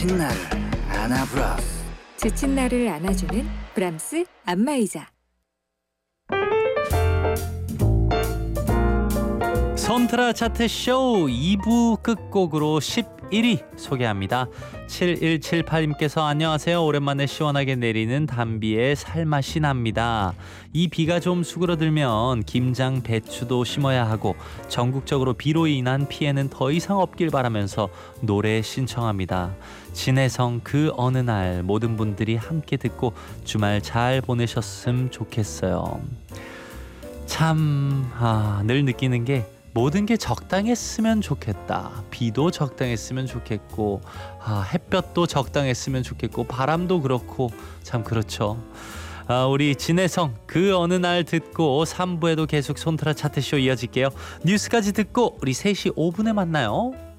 지친 나를 안아브라스. 지친 나를 안아주는 브람스 안마의자. 손트라 차트쇼 2부 끝곡으로 11위 소개합니다. 7178님께서 안녕하세요. 오랜만에 시원하게 내리는 단비에 살맛이 납니다. 이 비가 좀 수그러들면 김장, 배추도 심어야 하고 전국적으로 비로 인한 피해는 더 이상 없길 바라면서 노래 신청합니다. 진혜성 그 어느 날 모든 분들이 함께 듣고 주말 잘 보내셨으면 좋겠어요. 참 늘 느끼는 게 모든 게 적당했으면 좋겠다. 비도 적당했으면 좋겠고 햇볕도 적당했으면 좋겠고 바람도 그렇고 참 그렇죠. 우리 진혜성 그 어느 날 듣고 3부에도 계속 손트라 차트쇼 이어질게요. 뉴스까지 듣고 우리 3시 5분에 만나요.